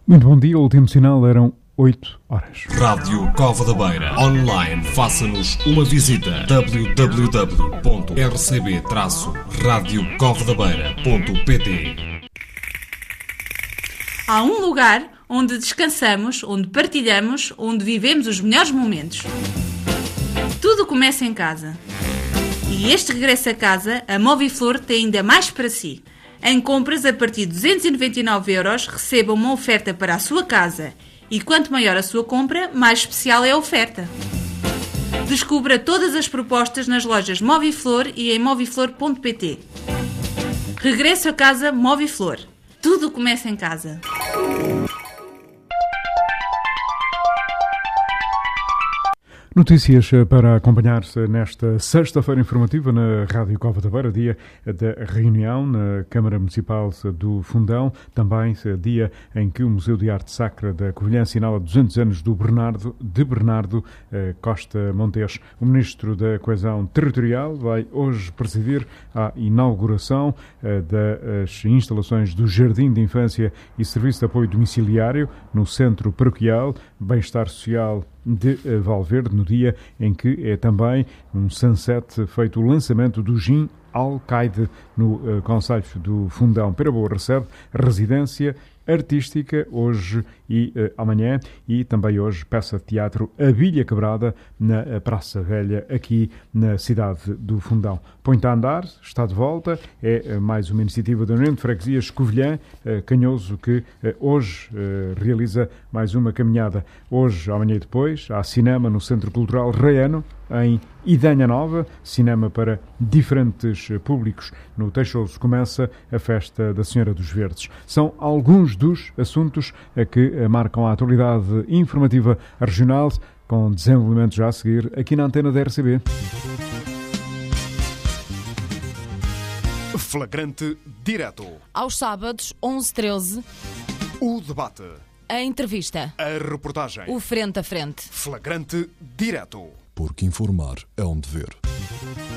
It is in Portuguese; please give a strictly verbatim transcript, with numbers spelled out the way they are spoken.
Muito bom dia, o último sinal eram oito horas. Rádio Cova da Beira. Online, faça-nos uma visita. w w w ponto r c b traço rádio cova da beira ponto p t. Há um lugar onde descansamos, onde partilhamos, onde vivemos os melhores momentos. Tudo começa em casa. E este regresso a casa, a Moviflor tem ainda mais para si. Em compras a partir de duzentos e noventa e nove euros, receba uma oferta para a sua casa. E quanto maior a sua compra, mais especial é a oferta. Descubra todas as propostas nas lojas Moviflor e em moviflor ponto p t. Regresso a casa Moviflor. Tudo começa em casa. Notícias para acompanhar-se nesta sexta-feira informativa na Rádio Cova da Beira, dia da reunião na Câmara Municipal do Fundão, também dia em que o Museu de Arte Sacra da Covilhã assinala duzentos anos do Bernardo, de Bernardo eh, Costa Montes. O Ministro da Coesão Territorial vai hoje presidir a inauguração eh, das instalações do Jardim de Infância e Serviço de Apoio Domiciliário no Centro Paroquial Bem-Estar Social de Valverde, no dia em que é também um sunset feito o lançamento do Gin Alcaide no uh, Concelho do Fundão. Pera Boa recebe residência artística hoje e uh, amanhã, e também hoje peça de teatro A Bilha Quebrada na uh, Praça Velha, aqui na cidade do Fundão. Põe-te a andar, está de volta, é uh, mais uma iniciativa da União de Freguesias Covilhã, uh, Canhoso, que uh, hoje uh, realiza mais uma caminhada. Hoje, amanhã e depois, há cinema no Centro Cultural Raiano, em Idanha Nova, cinema para diferentes públicos. No Teixoso começa a Festa da Senhora dos Verdes. São alguns dos assuntos a que marcam a atualidade informativa regional, com desenvolvimento já a seguir aqui na antena da R C B. Flagrante Direto. Aos sábados, onze e treze. O debate. A entrevista. A reportagem. O frente a frente. Flagrante Direto. Porque informar é um dever.